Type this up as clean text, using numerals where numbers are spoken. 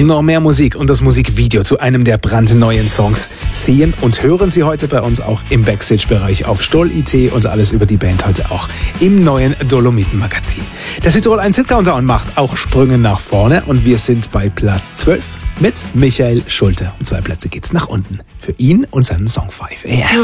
Und noch mehr Musik und das Musikvideo zu einem der brandneuen Songs sehen und hören Sie heute bei uns auch im Backstage-Bereich auf Stoll.it und alles über die Band heute auch im neuen Dolomiten-Magazin. Der Südtirol 1 Hit Countdown macht auch Sprünge nach vorne und wir sind bei Platz 12 mit Michael Schulte. Um 2 Plätze geht's nach unten für ihn und seinen Song 5 AM.